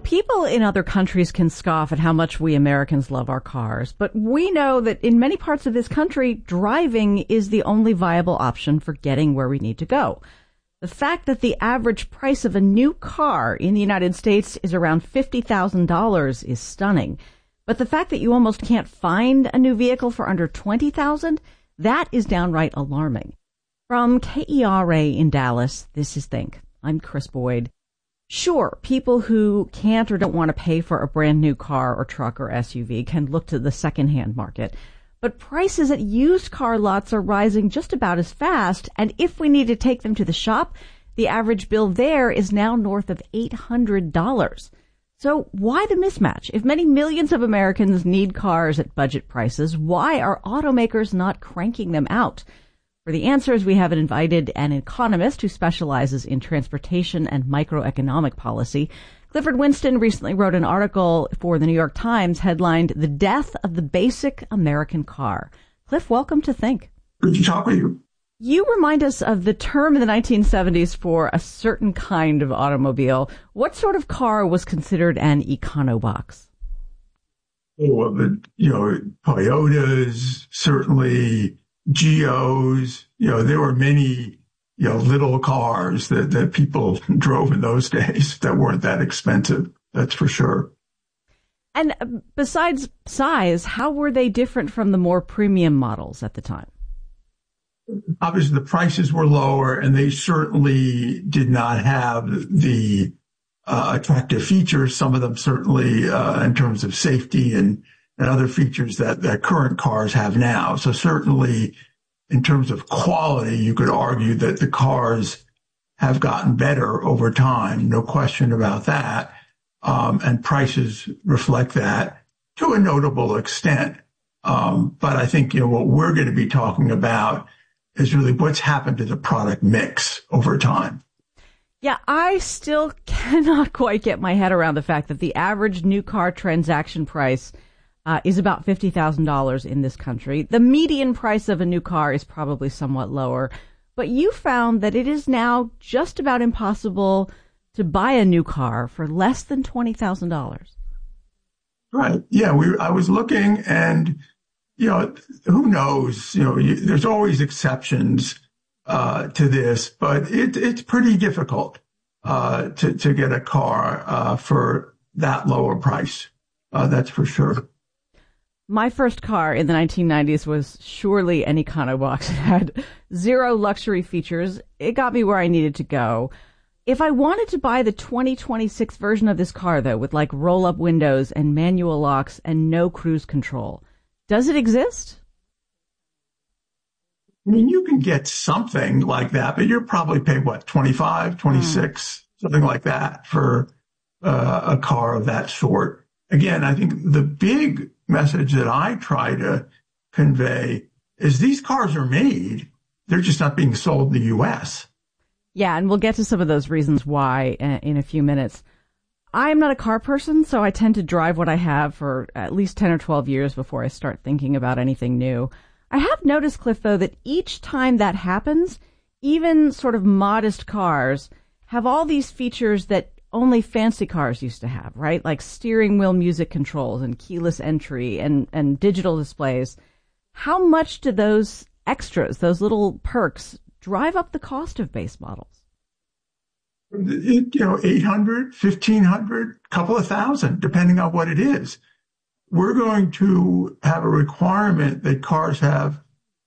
people in other countries can scoff at how much we Americans love our cars, but we know that in many parts of this country, driving is the only viable option for getting where we need to go. The fact that the average price of a new car in the United States is around $50,000 is stunning. But the fact that you almost can't find a new vehicle for under $20,000, that is downright alarming. From KERA in Dallas, this is Think. I'm Chris Boyd. Sure, people who can't or don't want to pay for a brand new car or truck or SUV can look to the secondhand market. But prices at used car lots are rising just about as fast, and if we need to take them to the shop, the average bill there is now north of $800. So why the mismatch? If many millions of Americans need cars at budget prices, why are automakers not cranking them out? For the answers, we have invited an economist who specializes in transportation and microeconomic policy. Clifford Winston recently wrote an article for the New York Times headlined "The Death of the Basic American Car." Cliff, welcome to Think. Good to talk with you. You remind us of the term in the 1970s for a certain kind of automobile. What sort of car was considered an econobox? Well, Toyotas, certainly Geos. There were many, little cars that people drove in those days that weren't that expensive. That's for sure. And besides size, how were they different from the more premium models at the time? Obviously, the prices were lower, and they certainly did not have the attractive features. Some of them certainly in terms of safety and other features that current cars have now. So certainly in terms of quality, you could argue that the cars have gotten better over time. No question about that. And prices reflect that to a notable extent. But I think, what we're going to be talking about is really what's happened to the product mix over time. Yeah, I still cannot quite get my head around the fact that the average new car transaction price is about $50,000 in this country. The median price of a new car is probably somewhat lower, but you found that it is now just about impossible to buy a new car for less than $20,000. Right. Yeah, I was looking, and who knows? There's always exceptions to this, but it's pretty difficult to get a car for that lower price. That's for sure. My first car in the 1990s was surely an econobox. It had zero luxury features. It got me where I needed to go. If I wanted to buy the 2026 version of this car, though, with like roll-up windows and manual locks and no cruise control, does it exist? I mean, you can get something like that, but you're probably paying, 25, 26, something like that for a car of that sort. Again, I think the big message that I try to convey is these cars are made. They're just not being sold in the U.S. Yeah, and we'll get to some of those reasons why in a few minutes. I'm not a car person, so I tend to drive what I have for at least 10 or 12 years before I start thinking about anything new. I have noticed, Cliff, though, that each time that happens, even sort of modest cars have all these features that only fancy cars used to have, right? Like steering wheel music controls and keyless entry and digital displays. How much do those extras, those little perks, drive up the cost of base models? 800, 1,500, couple of thousand, depending on what it is. We're going to have a requirement that cars have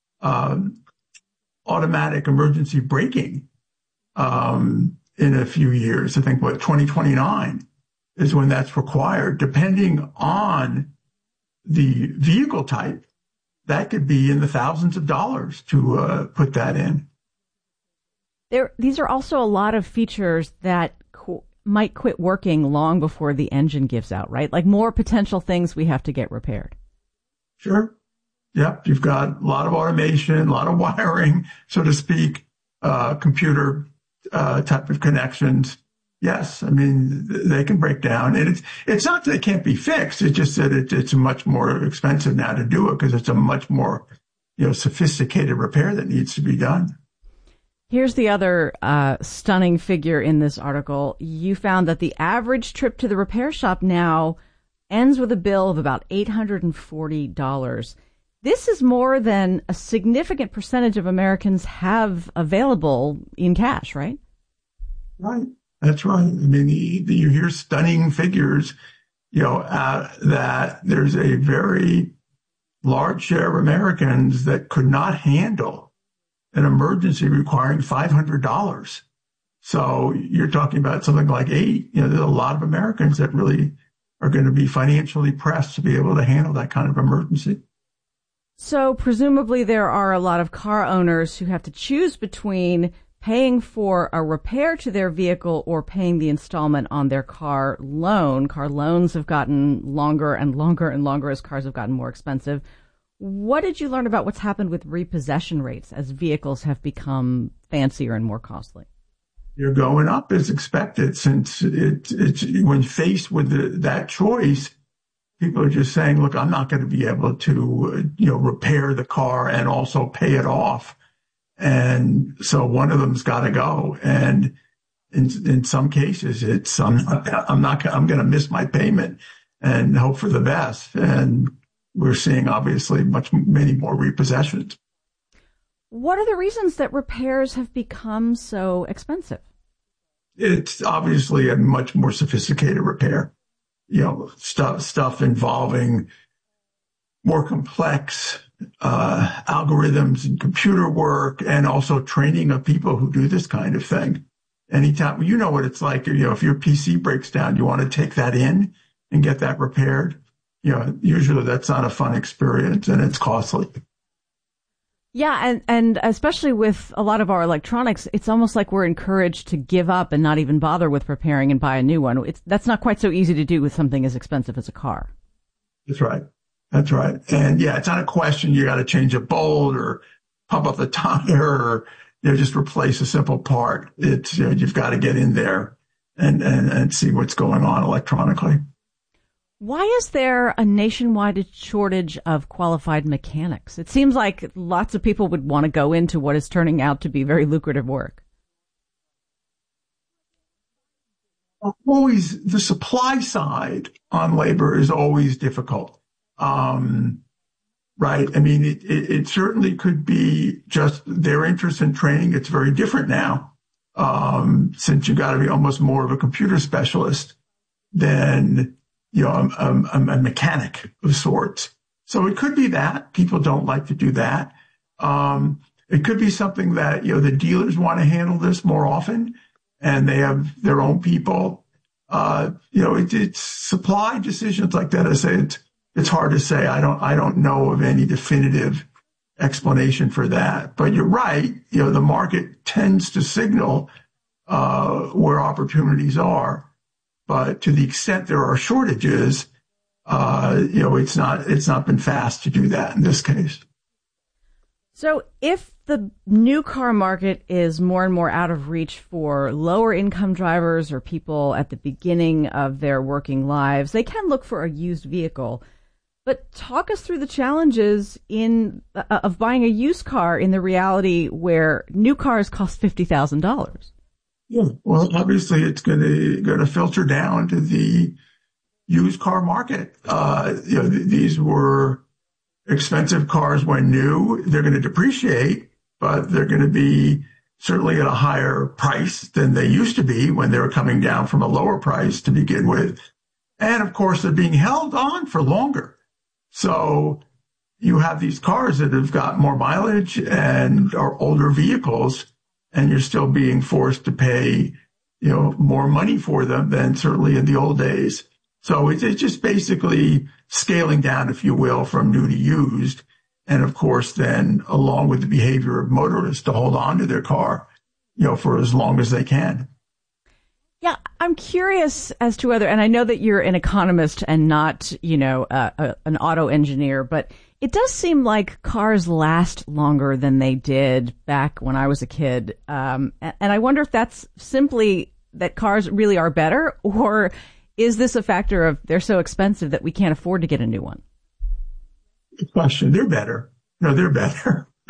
automatic emergency braking in a few years. I think 2029 is when that's required. Depending on the vehicle type, that could be in the thousands of dollars to put that in. These are also a lot of features that might quit working long before the engine gives out, right? Like more potential things we have to get repaired. Sure. Yep. You've got a lot of automation, a lot of wiring, so to speak, computer type of connections. Yes. I mean, they can break down, and it's not that they can't be fixed. It's just that it's much more expensive now to do it because it's a much more, sophisticated repair that needs to be done. Here's the other stunning figure in this article. You found that the average trip to the repair shop now ends with a bill of about $840. This is more than a significant percentage of Americans have available in cash, right? Right. That's right. I mean, you hear stunning figures, that there's a very large share of Americans that could not handle an emergency requiring $500. So you're talking about something like eight. There's a lot of Americans that really are going to be financially pressed to be able to handle that kind of emergency. So presumably there are a lot of car owners who have to choose between paying for a repair to their vehicle or paying the installment on their car loan. Car loans have gotten longer and longer and longer as cars have gotten more expensive. What did you learn about what's happened with repossession rates as vehicles have become fancier and more costly? They're going up as expected, since it's when faced with that choice, people are just saying, look, I'm not going to be able to, repair the car and also pay it off. And so one of them's got to go. And in some cases, I'm going to miss my payment and hope for the best. And we're seeing obviously many more repossessions. What are the reasons that repairs have become so expensive? It's obviously a much more sophisticated repair, stuff involving more complex algorithms and computer work, and also training of people who do this kind of thing. Anytime, you know what it's like, if your PC breaks down, you want to take that in and get that repaired. Usually that's not a fun experience, and it's costly. Yeah, and especially with a lot of our electronics, it's almost like we're encouraged to give up and not even bother with repairing and buy a new one. That's not quite so easy to do with something as expensive as a car. That's right. That's right. And yeah, it's not a question you got to change a bolt or pump up the tire or just replace a simple part. It's you've got to get in there and see what's going on electronically. Why is there a nationwide shortage of qualified mechanics? It seems like lots of people would want to go into what is turning out to be very lucrative work. Always, the supply side on labor is always difficult. Right. I mean, it certainly could be just their interest in training. It's very different now, since you got to be almost more of a computer specialist than a mechanic of sorts. So it could be that people don't like to do that. It could be something that, the dealers want to handle this more often and they have their own people. It's supply decisions like that. I say it's hard to say. I don't know of any definitive explanation for that, but you're right. The market tends to signal, where opportunities are. But to the extent there are shortages, it's not been fast to do that in this case. So if the new car market is more and more out of reach for lower income drivers or people at the beginning of their working lives, they can look for a used vehicle. But talk us through the challenges of buying a used car in the reality where new cars cost $50,000. Yeah, well, obviously it's going to filter down to the used car market. These were expensive cars when new. They're going to depreciate, but they're going to be certainly at a higher price than they used to be when they were coming down from a lower price to begin with. And of course, they're being held on for longer. So you have these cars that have got more mileage and are older vehicles, and you're still being forced to pay, more money for them than certainly in the old days. So it's just basically scaling down, if you will, from new to used. And of course, then along with the behavior of motorists to hold on to their car, for as long as they can. Yeah, I'm curious as to whether, and I know that you're an economist and not, an auto engineer, but it does seem like cars last longer than they did back when I was a kid. And I wonder if that's simply that cars really are better, or is this a factor of they're so expensive that we can't afford to get a new one? Good question. They're better. No, they're better.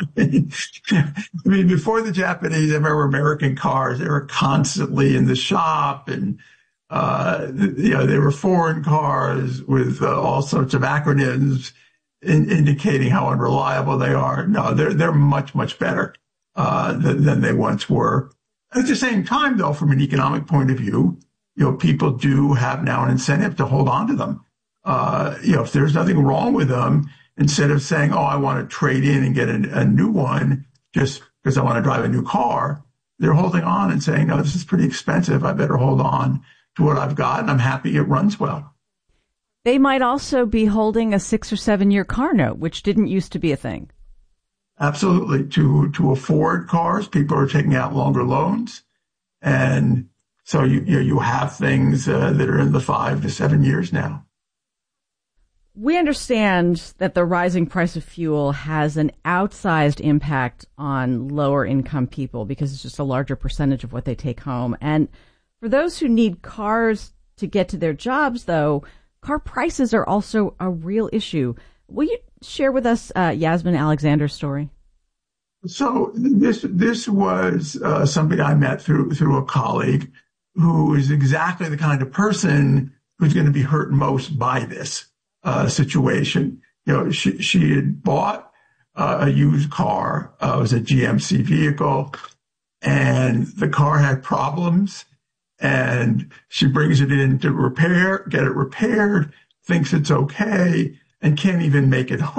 I mean, before the Japanese, I remember American cars, they were constantly in the shop and, they were foreign cars with all sorts of acronyms indicating how unreliable they are. No, they're much, much better than they once were. At the same time, though, from an economic point of view, people do have now an incentive to hold on to them. If there's nothing wrong with them, instead of saying, oh, I want to trade in and get a new one just because I want to drive a new car, they're holding on and saying, no, this is pretty expensive. I better hold on to what I've got, and I'm happy it runs well. They might also be holding a 6 or 7 year car note, which didn't used to be a thing. Absolutely. To afford cars, people are taking out longer loans. And so you have things that are in the 5 to 7 years now. We understand that the rising price of fuel has an outsized impact on lower income people because it's just a larger percentage of what they take home. And for those who need cars to get to their jobs, though, car prices are also a real issue. Will you share with us Yasmin Alexander's story? So this was somebody I met through a colleague who is exactly the kind of person who's going to be hurt most by this situation. She had bought a used car. It was a GMC vehicle, and the car had problems. And she brings it in to get it repaired, thinks it's okay, and can't even make it home.